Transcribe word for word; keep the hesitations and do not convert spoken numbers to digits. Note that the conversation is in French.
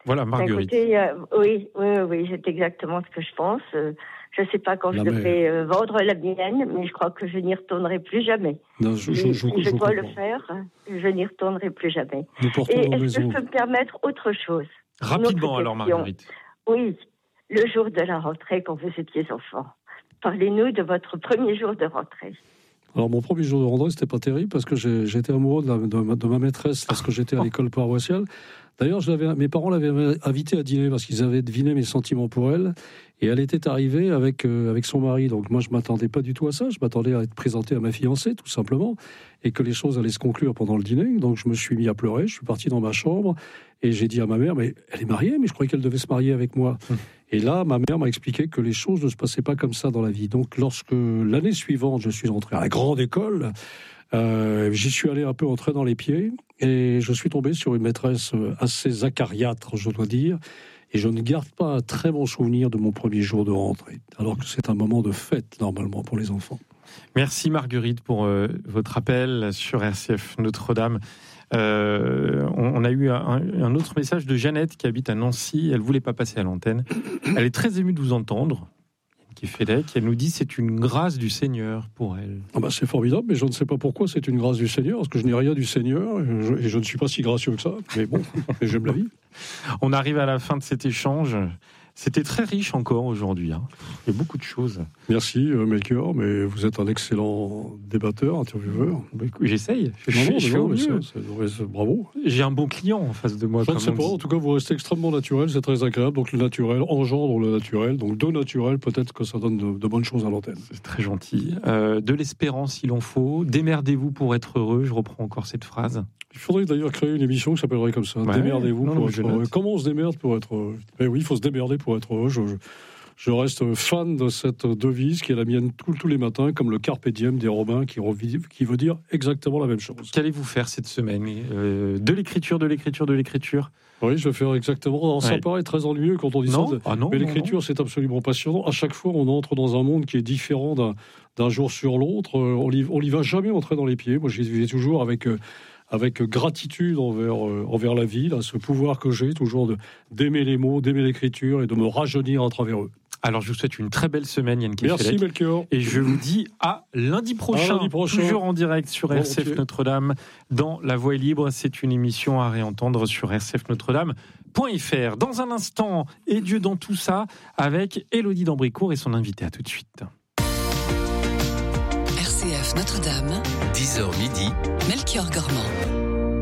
Voilà, Marguerite. Écoutez, euh, oui, oui, oui, c'est exactement ce que je pense. Euh, je ne sais pas quand la je devrais euh, vendre la mienne, mais je crois que je n'y retournerai plus jamais. Non, je, si je, je, si je, je dois comprends. le faire, je n'y retournerai plus jamais. Nous portons Et nos est-ce maisons. que je peux me permettre autre chose? Rapidement alors, Marguerite. Oui, le jour de la rentrée quand vous étiez enfant. Parlez-nous de votre premier jour de rentrée. Alors, mon premier jour de rentrée, c'était pas terrible parce que j'ai, j'étais amoureux de, la, de, ma, de ma maîtresse lorsque j'étais à l'école paroissiale. D'ailleurs, je l'avais, mes parents l'avaient invitée à dîner parce qu'ils avaient deviné mes sentiments pour elle. Et elle était arrivée avec, euh, avec son mari. Donc, moi, je m'attendais pas du tout à ça. Je m'attendais à être présenté à ma fiancée, tout simplement. Et que les choses allaient se conclure pendant le dîner. Donc, je me suis mis à pleurer. Je suis parti dans ma chambre. Et j'ai dit à ma mère, mais elle est mariée, mais je croyais qu'elle devait se marier avec moi. Mmh. Et là, ma mère m'a expliqué que les choses ne se passaient pas comme ça dans la vie. Donc, lorsque l'année suivante, je suis entré à la grande école, euh, j'y suis allé un peu entrer dans les pieds. Et je suis tombé sur une maîtresse assez acariâtre, je dois dire. Et je ne garde pas un très bon souvenir de mon premier jour de rentrée, alors que c'est un moment de fête, normalement, pour les enfants. Merci Marguerite pour euh, votre appel sur R C F Notre-Dame. Euh, on, on a eu un, un autre message de Jeannette qui habite à Nancy. Elle ne voulait pas passer à l'antenne. Elle est très émue de vous entendre. Qui fait Félec, elle nous dit que c'est une grâce du Seigneur pour elle. Ah bah c'est formidable, mais je ne sais pas pourquoi c'est une grâce du Seigneur, parce que je n'ai rien du Seigneur, et je, et je ne suis pas si gracieux que ça, mais bon, j'aime la vie. On arrive à la fin de cet échange. C'était très riche encore aujourd'hui. Hein. Il y a beaucoup de choses. Merci euh, Melchior, mais vous êtes un excellent débatteur, intervieweur. Bah, écoute, j'essaye. Je, non, non, je fais non, au mieux. C'est, c'est, c'est, bravo. J'ai un bon client en face de moi. Je ne sais pas, en tout cas vous restez extrêmement naturel, c'est très agréable. Donc le naturel engendre le naturel. Donc de naturel, peut-être que ça donne de, de bonnes choses à l'antenne. C'est très gentil. Euh, de l'espérance, il en faut. Démerdez-vous pour être heureux. Je reprends encore cette phrase. Il faudrait d'ailleurs créer une émission qui s'appellerait comme ça. Ouais, Démerdez-vous non, pour non, être heureux. Comment on se démerde pour être heureux? Mais oui, il faut se démerder pour être heureux. Je, je, je reste fan de cette devise qui est la mienne tous, tous les matins, comme le Carpe Diem des Romains, qui, revive, qui veut dire exactement la même chose. Qu'allez-vous faire cette semaine? euh, De l'écriture, de l'écriture, de l'écriture? Oui, je vais faire exactement. Alors, ça ouais. paraît très ennuyeux quand on dit non ça. Ah non, mais non, l'écriture, non. c'est absolument passionnant. À chaque fois, on entre dans un monde qui est différent d'un, d'un jour sur l'autre. On n'y on y va jamais entrer dans les pieds. Moi, j'y vais toujours avec... Euh, avec gratitude envers, euh, envers la vie, là, ce pouvoir que j'ai toujours de, d'aimer les mots, d'aimer l'écriture et de me rajeunir à travers eux. Alors, je vous souhaite une très belle semaine, Yann Kefelec. Merci, Melchior. Et je vous dis à lundi prochain, à lundi prochain. toujours en direct sur bon, R C F okay. Notre-Dame, dans La Voix est libre. C'est une émission à réentendre sur r c f notre dame point f r. Dans un instant, et Dieu dans tout ça, avec Élodie d'Ambricourt et son invité. À tout de suite. R C F Notre-Dame, dix heures midi, Melchior Gormand.